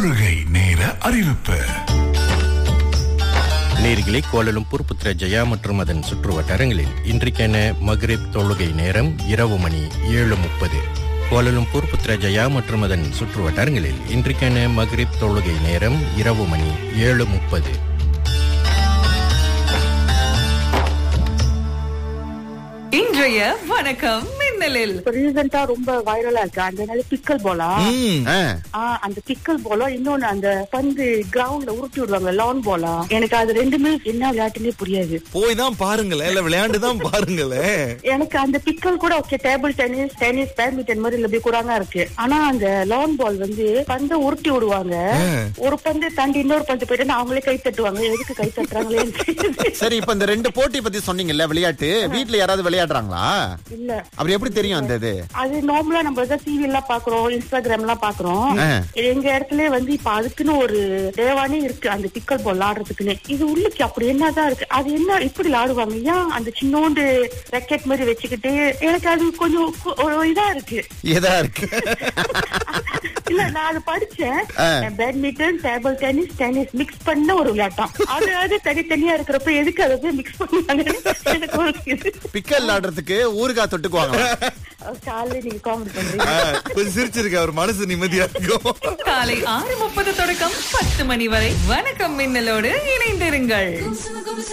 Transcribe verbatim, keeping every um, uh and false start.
தொழுகை நேர அறிவிப்பு. நேர்களே, கோலாலம்பூர் புத்ரஜயா மற்றும் அதன் சுற்று வட்டாரங்களில் இன்றைக்கான மக்ரிப் தொழுகை நேரம் இரவு மணி ஏழு முப்பது. கோலாலம்பூர் புத்ரஜயா மற்றும் அதன் சுற்று வட்டாரங்களில் இன்றைக்கான மக்ரிப் தொழுகை நேரம் இரவு மணி ஏழு முப்பது. இன்றைய வணக்கம் மின்னலில் ரீசெண்டா ரொம்ப வைரலா இருக்கு அந்த பிக்கல் போலா. அந்த பிக்கல் போலா, இன்னொன்னு அந்த பந்து கிரவுண்ட்ல உருட்டி விடுவாங்க லான் போலா. எனக்கு அது ரெண்டுமே என்ன விளையாட்டுன்னே புரியாது. போய் தான் பாருங்களேன், இல்ல விளையாண்டு தான் பாருங்களேன். எனக்கு அந்த பிக்கல் கூட okay, table tennis tennis badminton மாதிரி இல்ல குறாங்க இருக்கு. ஆனா அந்த லான் பால் வந்து பந்தை உருட்டி விடுவாங்க. ஒரு பந்து தாண்டி இன்னொரு பந்து போயிட்டு அவங்களே கை தட்டுவாங்க. எதுக்கு கை தட்டுறாங்களே. சரி, இப்ப இந்த ரெண்டு போட்டி பத்தி சொன்னீங்கல்ல, விளையாட்டு வீட்டுல யாராவது விளையாடுறாங்களா? இல்ல. அப்படி எப்படி தெரியும் அந்த இது? அது நார்மலா நம்ம டிவி எல்லாம் பாக்குறோம், இன்ஸ்டாகிராம் எல்லாம் பாக்குறோம். எங்க இடத்துல வந்து இப்ப அதுக்குன்னு ஒரு தேவானே இருக்கு அந்த பிக்கல் பால் ஆடுறதுக்குன்னு. இது உள்ளுக்கு அப்படி என்னதான் இருக்கு, அது என்ன இப்படி ஆடுவாங்க? ஏன் அந்த சின்னோண்டு ராக்கெட் மாதிரி வச்சுக்கிட்டு? எனக்கு அது கொஞ்சம் இதா இருக்கு. இதா இருக்கு. இல்ல, நான் அது படிச்சேன். Badminton, table tennis, tennis mix பண்ண ஒரு விளையாட்டம். அது அது தனித்தனியா இருக்கிறப்ப எதுக்கு அதை மிக்ஸ் பண்ணாங்க? பிக்கல் ஆடுறதுக்கு ஊறுகாய் தொட்டுக்குவாங்க. கொஞ்சம் சிரிச்சிருக்க, அவர் மனசு நிம்மதியா இருக்கும். காலை ஆறு முப்பது தொடக்கம் பத்து மணி வரை வணக்கம் மின்னலோடு இணைந்திருங்கள்.